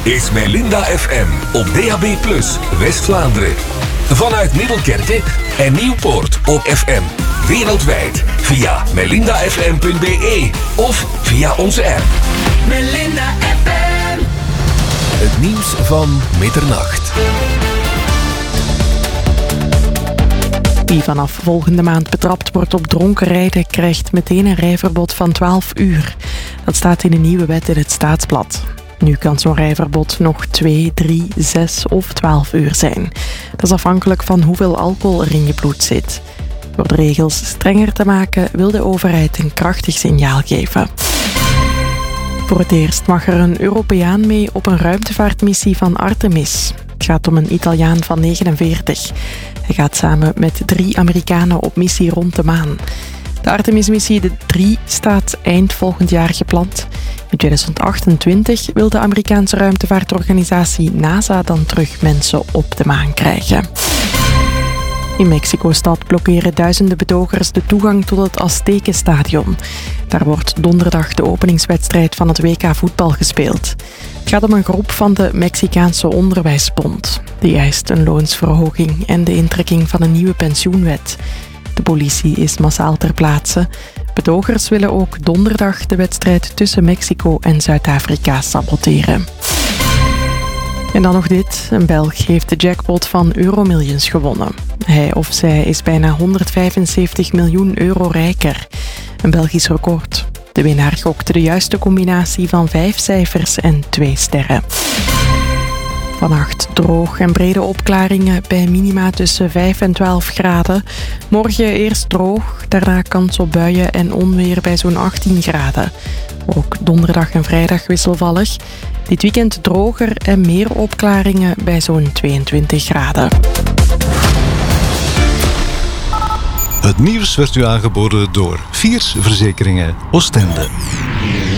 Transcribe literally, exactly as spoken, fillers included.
is Melinda F M op D A B plus, West-Vlaanderen. Vanuit Middelkerke en Nieuwpoort op F M. Wereldwijd via melinda f m punt b e of via onze app. Melinda F M. Het nieuws van middernacht. Wie vanaf volgende maand betrapt wordt op dronken rijden, krijgt meteen een rijverbod van twaalf uur. Dat staat in de nieuwe wet in het Staatsblad. Nu kan zo'n rijverbod nog twee, drie, zes of twaalf uur zijn. Dat is afhankelijk van hoeveel alcohol er in je bloed zit. Door de regels strenger te maken wil de overheid een krachtig signaal geven. Voor het eerst mag er een Europeaan mee op een ruimtevaartmissie van Artemis. Het gaat om een Italiaan van negenenveertig. Hij gaat samen met drie Amerikanen op missie rond de maan. De Artemis-missie de drie staat eind volgend jaar gepland. In tweeduizend achtentwintig wil de Amerikaanse ruimtevaartorganisatie NASA dan terug mensen op de maan krijgen. In Mexico-stad blokkeren duizenden betogers de toegang tot het Aztekenstadion. Daar wordt donderdag de openingswedstrijd van het W K voetbal gespeeld. Het gaat om een groep van de Mexicaanse Onderwijsbond. Die eist een loonsverhoging en de intrekking van een nieuwe pensioenwet. De politie is massaal ter plaatse. Betogers willen ook donderdag de wedstrijd tussen Mexico en Zuid-Afrika saboteren. En dan nog dit. Een Belg heeft de jackpot van Euromillions gewonnen. Hij of zij is bijna honderdvijfenzeventig miljoen euro rijker. Een Belgisch record. De winnaar gokte de juiste combinatie van vijf cijfers en twee sterren. Vannacht droog en brede opklaringen bij minima tussen vijf en twaalf graden. Morgen eerst droog, daarna kans op buien en onweer bij zo'n achttien graden. Ook donderdag en vrijdag wisselvallig. Dit weekend droger en meer opklaringen bij zo'n tweeëntwintig graden. Het nieuws werd u aangeboden door Viers Verzekeringen Oostende.